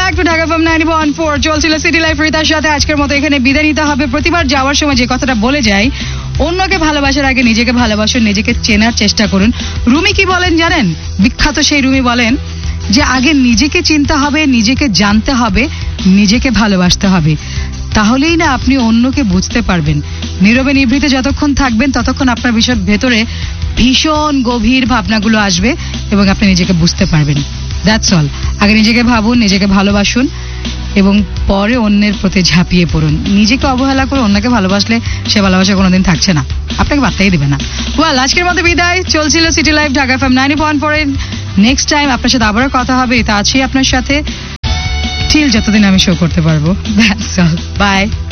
Back to Dhaka FM 91.4 চলছিল city life রিতার সাথে। আজকের মতো এখানে বিদায় নিতে হবে। প্রতিবার যাওয়ার সময় যে কথাটা বলে যাই, অন্যকে ভালোবাসার আগে নিজেকে ভালোবাসুন, নিজেকে চেনার চেষ্টা করুন। রুমি কি বলেন জানেন? বিখ্যাত সেই রুমি বলেন যে আগে নিজেকে চিনতে হবে, নিজেকে জানতে হবে, নিজেকে ভালোবাসতে হবে। তাহলেই না আপনি অন্যকে বুঝতে পারবেন। নীরবে নিভৃতে যতক্ষণ থাকবেন ততক্ষণ আপনার ভেতরে ভীষণ গভীর ভাবনাগুলো আসবে এবং আপনি নিজেকে বুঝতে পারবেন। That's all. আগে নিজেকে ভাবুন, নিজেকে ভালোবাসুন এবং পরে অন্যের প্রতি ঝাঁপিয়ে পড়ুন। নিজেকে অবহেলা করে অন্যকে ভালোবাসলে সে ভালোবাসা কোনোদিন থাকছে না, আপনাকে বার্তাই দিবে না। ওয়েল, আজকের মতো বিদায়। চলছিল city life Dhaka FM 90.4। Next time আপনার সাথে আবারও কথা হবে, এটা আছি আপনার সাথে টিল যতদিন আমি শো করতে পারবো। That's all, by.